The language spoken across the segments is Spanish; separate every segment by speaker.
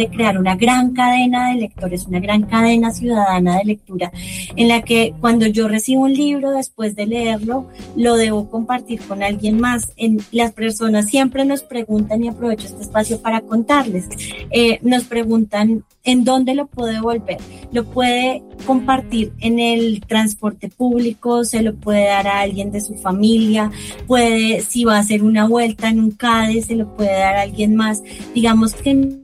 Speaker 1: crear una gran cadena de lectores, una gran cadena ciudadana de lectura, en la que cuando yo recibo un libro, después de leerlo, lo debo compartir con alguien más. Las personas siempre nos preguntan, y aprovecho este espacio para contarles, nos preguntan en dónde lo puede devolver. Lo puede compartir en el transporte público, se lo puede dar a alguien de su familia, puede, si va a hacer una vuelta en un CADE, se lo puede dar a alguien más. Digamos que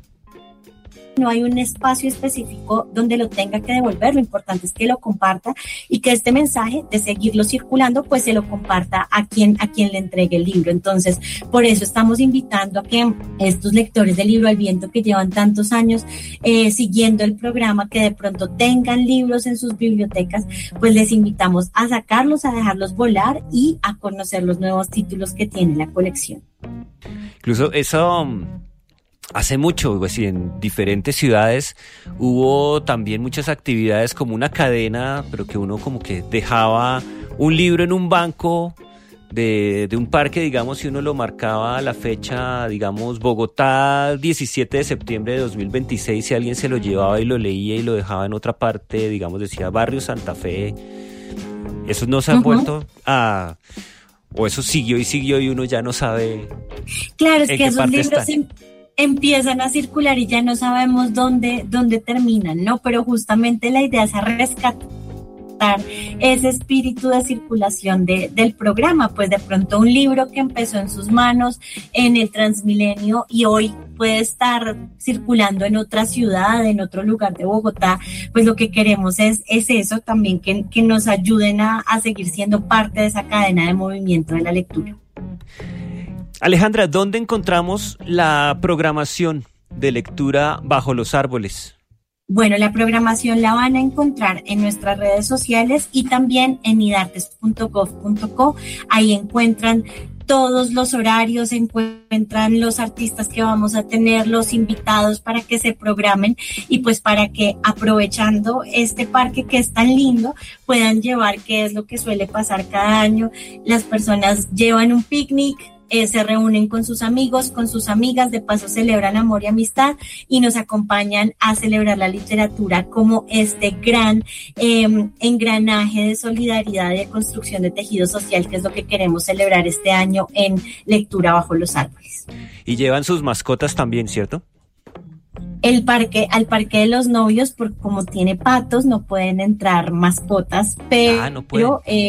Speaker 1: no hay un espacio específico donde lo tenga que devolver. Lo importante es que lo comparta y que este mensaje de seguirlo circulando, pues se lo comparta a quien le entregue el libro. Entonces, por eso estamos invitando a que estos lectores del Libro al Viento, que llevan tantos años siguiendo el programa, que de pronto tengan libros en sus bibliotecas, pues les invitamos a sacarlos, a dejarlos volar y a conocer los nuevos títulos que tiene la colección.
Speaker 2: Incluso eso... Hace mucho, pues, en diferentes ciudades hubo también muchas actividades como una cadena, pero que uno como que dejaba un libro en un banco de un parque, digamos, y uno lo marcaba a la fecha, digamos, Bogotá, 17 de septiembre de 2026, si alguien se lo llevaba y lo leía y lo dejaba en otra parte, digamos, decía Barrio Santa Fe. Eso no se ha vuelto a... O eso siguió y uno ya no sabe.
Speaker 1: Claro, es que esos libros empiezan a circular y ya no sabemos dónde terminan, ¿no? Pero justamente la idea es rescatar ese espíritu de circulación del programa. Pues de pronto un libro que empezó en sus manos en el Transmilenio y hoy puede estar circulando en otra ciudad, en otro lugar de Bogotá, pues lo que queremos es eso también, que nos ayuden a seguir siendo parte de esa cadena de movimiento de la lectura.
Speaker 2: Alejandra, ¿dónde encontramos la programación de Lectura Bajo los Árboles?
Speaker 1: Bueno, la programación la van a encontrar en nuestras redes sociales y también en idartes.gov.co. Ahí encuentran todos los horarios, encuentran los artistas que vamos a tener, los invitados para que se programen y pues para que, aprovechando este parque que es tan lindo, puedan llevar, que es lo que suele pasar cada año. Las personas llevan un picnic, se reúnen con sus amigos, con sus amigas, de paso celebran amor y amistad y nos acompañan a celebrar la literatura como este gran engranaje de solidaridad y de construcción de tejido social, que es lo que queremos celebrar este año en Lectura Bajo los Árboles.
Speaker 2: Y llevan sus mascotas también, ¿cierto?
Speaker 1: Al parque de los novios, porque como tiene patos, no pueden entrar mascotas, pero
Speaker 2: no pueden.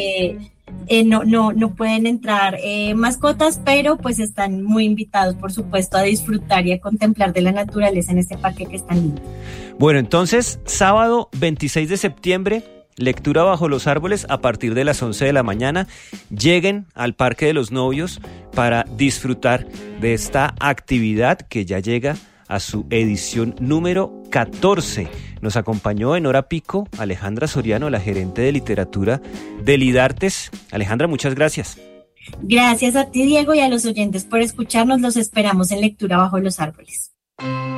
Speaker 1: No pueden entrar mascotas, pero pues están muy invitados, por supuesto, a disfrutar y a contemplar de la naturaleza en este parque que es tan lindo.
Speaker 2: Bueno, entonces, sábado 26 de septiembre, Lectura Bajo los Árboles a partir de las 11 de la mañana. Lleguen al Parque de los Novios para disfrutar de esta actividad que ya llega a su edición número 14. Nos acompañó en hora pico Alejandra Soriano, la gerente de literatura del IDARTES. Alejandra, muchas gracias.
Speaker 1: Gracias a ti, Diego, y a los oyentes por escucharnos. Los esperamos en Lectura Bajo los Árboles.